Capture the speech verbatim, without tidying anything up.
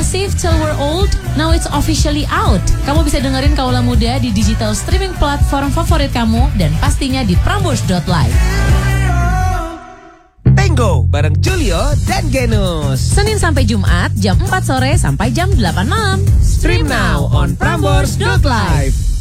Progressive Till We're Old, now it's officially out. Kamu bisa dengerin Kaula Muda di digital streaming platform favorit kamu dan pastinya di prambors dot live. Tango bareng Julio dan Genus. Senin sampai Jumat jam empat sore sampai jam delapan malam. Stream now on prambors dot live.